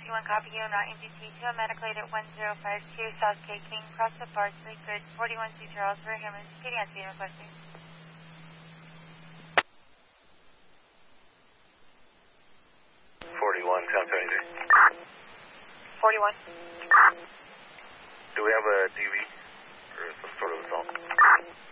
51 copy you, not MDT 2, medical aid at 1052 South K King, cross the Barclay, good 41 C Charles, for Hammond, KDNC requesting. 41, 1073. 41. Do we have a DV or some sort of assault?